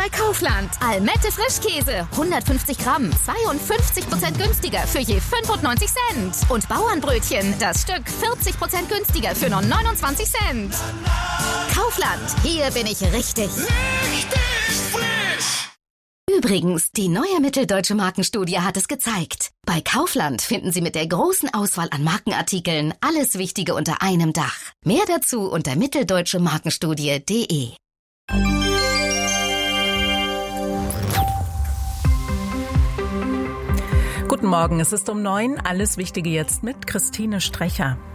bei Kaufland. Almette Frischkäse, 150 Gramm, 52% günstiger für je 95 Cent. Und Bauernbrötchen, das Stück 40% günstiger für nur 29 Cent. Kaufland, hier bin ich richtig. Richtig frisch! Übrigens, die neue Mitteldeutsche Markenstudie hat es gezeigt. Bei Kaufland finden Sie mit der großen Auswahl an Markenartikeln alles Wichtige unter einem Dach. Mehr dazu unter mitteldeutschemarkenstudie.de. Guten Morgen, es ist um 9. Alles Wichtige jetzt mit Christine Strecher.